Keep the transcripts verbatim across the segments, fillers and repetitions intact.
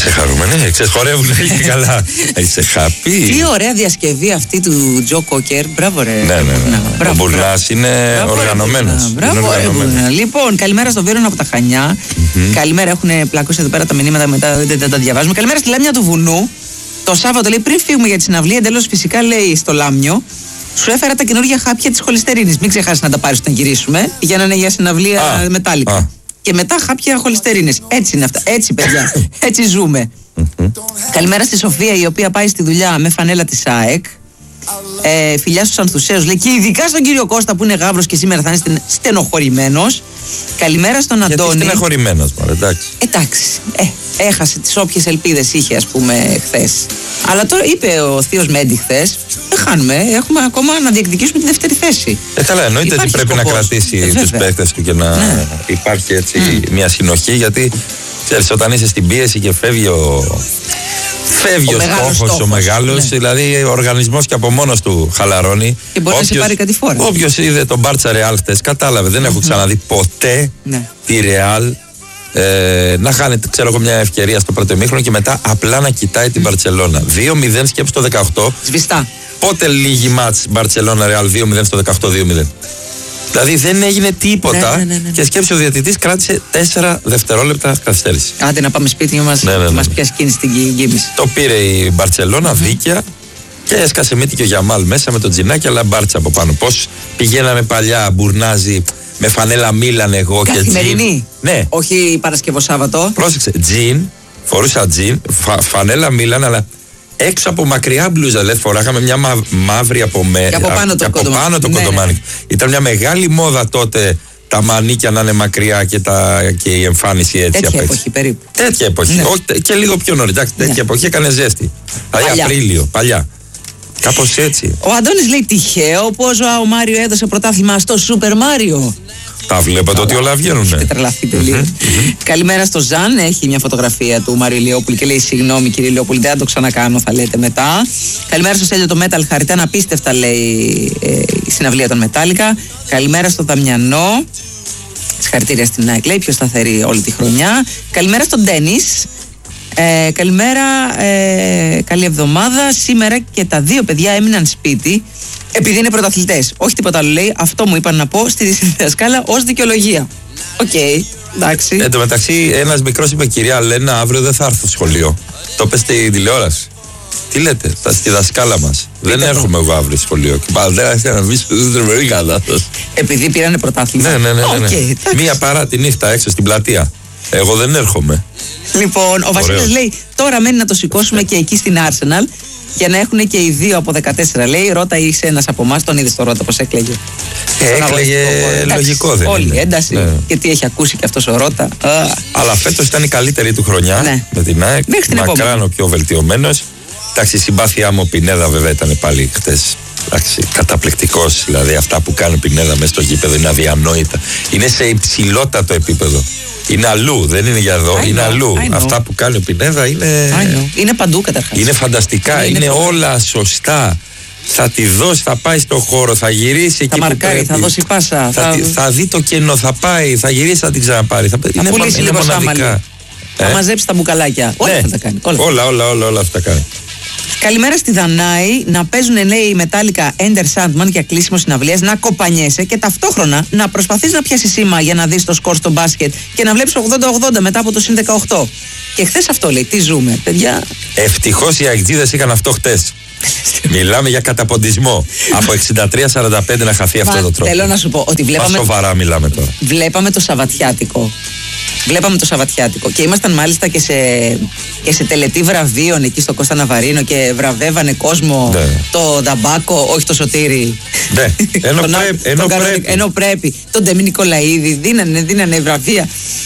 Είσαι χαρούμενη, ξέρεις, χορεύουν και καλά. Είσαι happy. Τι ωραία διασκευή αυτή του Τζο Κόκερ. Μπράβο, ρε. Ναι, ναι, ναι. Ο Μπουρνάς είναι οργανωμένος. Μπράβο, ρε Μπουρνά. Λοιπόν, καλημέρα στο Βίρον από τα Χανιά. Mm-hmm. Καλημέρα, έχουν πλακώσει εδώ πέρα τα μηνύματα, μετά δεν, δεν τα διαβάζουμε. Καλημέρα στη Λάμια του Βουνού. Το Σάββατο λέει πριν φύγουμε για τη συναυλία, εντελώς φυσικά λέει στο Λάμιο. Σου έφερα τα καινούργια χάπια της χολυστερίνης. Μην ξεχάσεις να τα πάρεις όταν γυρίσουμε. Για να είναι για συναυλία μετάλλικα. Και μετά χάπια χολυστερίνης. Έτσι είναι αυτά. Έτσι, παιδιά. Έτσι ζούμε. Καλημέρα στη Σοφία, η οποία πάει στη δουλειά με φανέλα της ΑΕΚ. Ε, φιλιά στους Ανθουσέους, λέει, και ειδικά στον κύριο Κώστα που είναι γάβρος και σήμερα θα είναι στενοχωρημένος. Καλημέρα στον Αντώνη. Γιατί στενοχωρημένος, μάλλον, εντάξει. Εντάξει. Ε, έχασε τις όποιες ελπίδες είχε, ας πούμε, χθες. Αλλά τώρα είπε ο θείος Μέντι χθες, δεν χάνουμε, έχουμε ακόμα να διεκδικήσουμε τη δεύτερη θέση. Ε, καλά, εννοείται ότι πρέπει σκοπός να κρατήσει ε, τους παίκτες του και να ναι. υπάρχει έτσι mm. μια συνοχή, γιατί ξέρεις, όταν είσαι στην πίεση και φεύγει ο. Φεύγει ο, ο στόχος, στόχος, ο μεγάλος, ναι. δηλαδή ο οργανισμός και από μόνος του χαλαρώνει. Και μπορεί όποιος, να σε πάρει κάτι φορά. Όποιος είδε τον Μπάρτσα Ρεάλ χτες, κατάλαβε, δεν έχω ξαναδεί ποτέ ναι. τη Ρεάλ ε, να χάνει, ξέρω εγώ, μια ευκαιρία στο πρώτο ημίχρονο και μετά απλά να κοιτάει την Μπαρτσελώνα. δύο μηδέν σκέψου το δεκαοκτώ. Σβηστά. Πότε λίγη μάτς Μπαρτσελώνα Ρεάλ δύο μηδέν στο δεκαοκτώ δύο μηδέν. Δηλαδή δεν έγινε τίποτα ναι, ναι, ναι, ναι. και σκέψε ο διαιτητής κράτησε τέσσερα δευτερόλεπτα καθυστέρηση. Άντε να πάμε σπίτι μας, ναι, ναι, ναι. μας πιάσει κίνηση στην γκίμηση. Το πήρε η Μπαρτσελώνα mm-hmm. δίκαια και έσκασε μύτη και ο Γιαμάλ μέσα με τον Τζινάκι, αλλά Μπάρτσα από πάνω. Πώς πηγαίναμε παλιά, Μπουρνάζι, με φανέλα Μίλαν εγώ και τζιν. Καθημερινή. Ναι. Όχι Παρασκευό Σάββατο. Πρόσεξε, τζιν, φορούσα τζιν, φα, φανέλα Μίλαν, αλλά έξω από μακριά μπλούζα, δηλαδή φοράγαμε μια μα, μαύρη από, με, και από πάνω το, από πάνω το ναι, κοντομάνικ. Ναι. Ήταν μια μεγάλη μόδα τότε τα μανίκια να είναι μακριά και, τα, και η εμφάνιση έτσι. Τέτοια απ' εποχή περίπου. Τέτοια εποχή. Ναι. Όχι, και λίγο πιο νωρίς. Ναι. Τέτοια εποχή έκανε ζέστη. Δηλαδή Απρίλιο, παλιά. Κάπως έτσι. Ο Αντώνης λέει τυχαίο πως ο Μάριο έδωσε πρωτάθλημα στο Σούπερ Μάριο. Τα βλέπετε ότι όλα βγαίνουν. Έχετε τρελαθεί τελείως. Καλημέρα στο Ζαν. Έχει μια φωτογραφία του Μάριου Ηλιόπουλου και λέει: συγγνώμη κύριε Ηλιόπουλου, δεν θα το ξανακάνω, θα λέτε μετά. Καλημέρα στο Στέλιο το Metal. Χαριτά απίστευτα, λέει ε, η συναυλία των Μετάλλικα. Καλημέρα στο Δαμιανό. Συγχαρητήρια στην ΑΕΚ, λέει, πιο σταθερή όλη τη χρονιά. Καλημέρα στον Ντένις. Ε, καλημέρα, ε, καλή εβδομάδα. Σήμερα και τα δύο παιδιά έμειναν σπίτι επειδή είναι πρωταθλητές. Όχι τίποτα άλλο, λέει. Αυτό μου είπαν να πω στη δασκάλα ως δικαιολογία. Οκ, okay, εντάξει. Εν τω μεταξύ, ένας μικρός είπε: κυρία Λένα, αύριο δεν θα έρθω στο σχολείο. Το είπε στη τηλεόραση. Τι λέτε, θα στη δασκάλα μας. Δεν έρχομαι εγώ αύριο στο σχολείο. Και πατέρα, θέλει να βγει δεν τρομερή κατάσταση. Επειδή πήρανε πρωτάθλημα. Ναι, ναι, ναι. ναι, ναι. Okay, μία παρά τη νύχτα έξω στην πλατεία. Εγώ δεν έρχομαι. Λοιπόν, ο Βασίλης λέει: τώρα μένει να το σηκώσουμε και εκεί στην Arsenal για να έχουν και οι δύο από δεκατέσσερα. Λέει: Ρώτα, είσαι ένας από εμάς, τον είδες το Ρώτα πως έκλαιγε. Ε, έκλαιγε λογικό, δεν όλοι, είναι. ένταση. Ναι. Και τι έχει ακούσει και αυτός ο Ρώτα. Αλλά φέτος ήταν η καλύτερη του χρονιά ναι. με την ΑΕΚ. Μακράν ο πιο βελτιωμένος. Εντάξει, η συμπάθειά μου Πινέδα βέβαια ήταν πάλι χτες. Εντάξει, καταπληκτικός. Δηλαδή αυτά που κάνει ο Πινέδα μέσα στο γήπεδο είναι αδιανόητα. Είναι σε υψηλότατο επίπεδο. Είναι αλλού, δεν είναι για εδώ, I είναι know, αλλού. Αυτά που κάνει ο Πινέδα είναι. Είναι παντού καταρχάς. Είναι φανταστικά, είναι, είναι όλα σωστά. Θα τη δώσει, θα πάει στο χώρο, θα γυρίσει θα εκεί μαρκάρει, που πρέπει. θα δώσει πάσα. Θα, θα... θα δει το κενό, θα πάει, θα γυρίσει, θα την ξαναπάρει. Θα, θα είναι πουλήσει λίγο μοναδικά. Θα ε? μαζέψει τα μπουκαλάκια. Όλα ναι. αυτά τα κάνει. Όλα, όλα, όλα, όλα, όλα αυτά κάνει. Καλημέρα στη Δανάη. Να παίζουν, λέει, οι Μετάλλικα Ender Sandman για κλείσιμο συναυλίας, να κοπανιέσαι και ταυτόχρονα να προσπαθείς να πιάσεις σήμα για να δεις το σκορ στο μπάσκετ και να βλέπεις ογδόντα ογδόντα μετά από το συν δεκαοκτώ. Και χθες αυτό λέει, τι ζούμε, παιδιά. Ευτυχώς οι αεκτζίδες είχαν αυτό χτες. Μιλάμε για καταποντισμό. Από εξήντα τρία σαράντα πέντε να χαθεί αυτό το τρόπο. Θέλω να σου πω ότι βλέπαμε. Μα σοβαρά μιλάμε τώρα. Βλέπαμε το Σαββατιάτικο. Βλέπαμε το Σαββατιάτικο και ήμασταν μάλιστα και σε, και σε τελετή βραβείων εκεί στο Κώστα Ναβαρίνο και βραβεύανε κόσμο ναι. το Δαμπάκο, όχι το Σωτήρι. Ναι, ενώ, τον, πρέπει, ενώ, τον πρέπει. ενώ πρέπει. Τον Ντέμι Νικολαίδη, δίνανε, δίνανε βραβεία.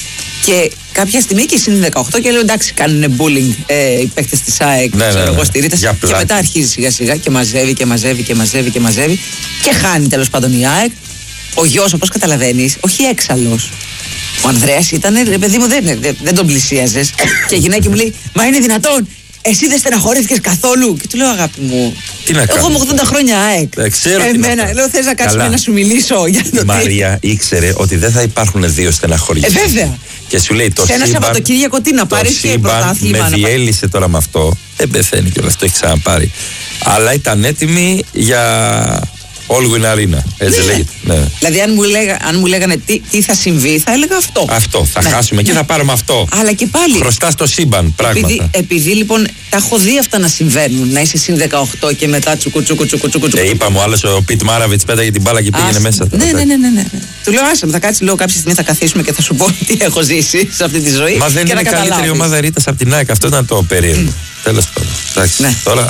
Και κάποια στιγμή και συν δεκαοκτώ και λέω εντάξει, κάνουν bullying ε, οι παίκτες της ΑΕΚ, ναι, ξέρω ναι, εγώ, ναι. στη Ρήτας. Και πλάτη. μετά αρχίζει σιγά σιγά και μαζεύει και μαζεύει και μαζεύει και μαζεύει και χάνει τέλος πάντων η ΑΕΚ. Ο γιος, όπως καταλαβαίνεις, όχι έξαλλος. Ο Ανδρέας ήταν, ρε παιδί μου, δεν, δεν, δεν τον πλησίαζες. Και η γυναίκα μου λέει: μα είναι δυνατόν, εσύ δεν στεναχωρήθηκες καθόλου? Και του λέω, αγάπη μου, τι να κάνω. Εγώ είμαι ογδόντα χρόνια ΑΕΚ. Ε, ξέρω Εμένα, λέω, θες να κάτσουμε να σου μιλήσω για το η Μαρία ήξερε ότι δεν θα υπάρχουν δύο στεναχωριές. Ε, βέβαια. Και σου λέει το σε ένα σύμπαν, Σαββατοκύριακο τι να πάρει και πρωτάθλημα. Με διέλυσε τώρα με αυτό. Δεν πεθαίνει κιόλας, το έχει ξαναπάρει. Αλλά ήταν έτοιμη για All Win Arena. Έτσι ναι. λέγεται. Ναι. Δηλαδή, αν μου, λέγα, αν μου λέγανε τι, τι θα συμβεί, θα έλεγα αυτό. Αυτό. Θα ναι. χάσουμε ναι. και θα πάρουμε αυτό. Αλλά και πάλι. Χρωστά στο σύμπαν, πράγματα. Επειδή, επειδή λοιπόν τα έχω δει αυτά να συμβαίνουν, να είσαι συν δεκαοκτώ και μετά τσουκου τσουκου τσουκου τσουκου. Ε, είπαμε ο άλλος ο Πιτ Μάραβιτς πέταγε την μπάλα και πήγαινε Ας, μέσα. Ναι, ναι, ναι, ναι, ναι. Του λέω, άσε, θα κάτσει λίγο κάποια στιγμή, θα καθίσουμε και θα σου πω τι έχω ζήσει σε αυτή τη ζωή. Μα δεν είναι η καλύτερη ομάδα ρήτας από την ΑΕΚ. Αυτό ήταν το περίεργο. Τέλος πάντων. Εντάξει, τώρα.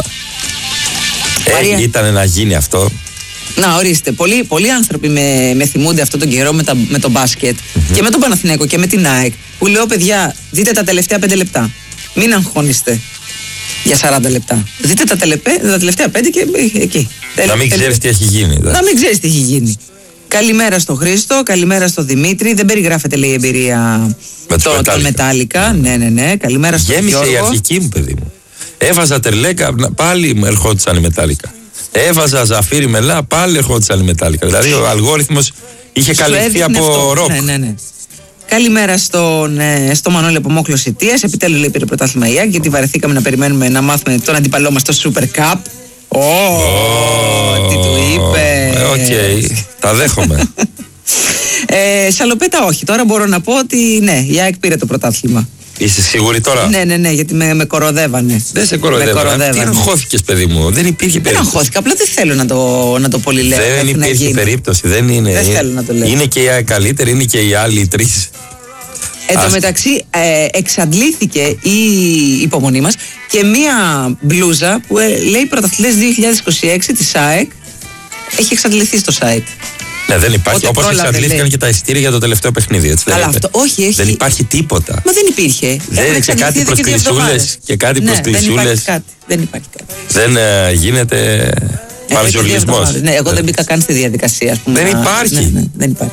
Ήταν να γίνει αυτό. Να, ορίστε. Πολλοί, πολλοί άνθρωποι με, με θυμούνται αυτόν τον καιρό με, τα, με το μπάσκετ mm-hmm. και με τον Παναθηναίκο και με την ΑΕΚ. Που λέω, παιδιά, δείτε τα τελευταία πέντε λεπτά. Μην αγχώνεστε για σαράντα λεπτά. Δείτε τα, τελεπέ, τα τελευταία πέντε και εκεί. Να μην ξέρεις τι έχει γίνει. Να μην ξέρεις τι έχει γίνει. Καλημέρα στο Χρήστο, καλημέρα στο Δημήτρη. Δεν περιγράφεται, λέει, η εμπειρία με το, το Μετάλλικα. Ναι, ναι, ναι. Καλημέρα στο Γιώργο. Γέμισε η αρχική μου, παιδί μου. Έβαζα τερλέκα, πάλι ερχόντουσαν οι Μετάλλικα. Έβαζα Ζαφύρι Μελά, πάλι ερχόντουσαν οι Μετάλλικα. Δηλαδή ο αλγόριθμος είχε καλυφθεί από ροκ. Ναι, ναι, ναι. Καλημέρα στον, ε, στο Μανώλη από Μόχλος Σιτίας. Επιτέλους, λέει, πήρε πρωτάθλημα η ΑΕΚ, γιατί βαρεθήκαμε να περιμένουμε να μάθουμε τον αντίπαλό μας στο Super Cup. Ω, oh, τι του είπε. Οκ, okay, τα δέχομαι. ε, Σαλοπέτα όχι, τώρα μπορώ να πω ότι ναι, η ΑΕΚ πήρε το πρωτάθλημα. Είσαι σίγουρη τώρα? Ναι, ναι, ναι, γιατί με, με κοροδεύανε. Δεν σε κοροδεύανε. Τι αγχώθηκες, παιδί μου? Δεν υπήρχε περίπτωση. Δεν αγχώθηκα, απλά δεν θέλω να το, να το πολυλέω. Δεν υπήρχε περίπτωση. Δεν είναι. Δεν θέλω να το λέω. Είναι και η καλύτερη, είναι και οι άλλοι τρεις. Εν τω μεταξύ, ε, εξαντλήθηκε η υπομονή μας και μία μπλούζα που ε, λέει πρωταθλητές δύο χιλιάδες είκοσι έξι της ΑΕΚ. Έχει εξαντληθεί στο site. Ναι, δεν υπάρχει. Όπως εξαντλήθηκαν και τα εισιτήρια για το τελευταίο παιχνίδι. Έτσι, αλλά αυτό, όχι, έχει... Δεν υπάρχει τίποτα. Μα δεν υπήρχε. Δεν έριξε κάτι προς κλεισούλες και κάτι ναι, προς κλεισούλες. Δεν υπάρχει κάτι. Δεν ε, γίνεται παραζουρλισμός. Ναι, εγώ δεν μπήκα καν στη διαδικασία. Ας πούμε, δεν υπάρχει. Ναι, ναι, δεν υπάρχει.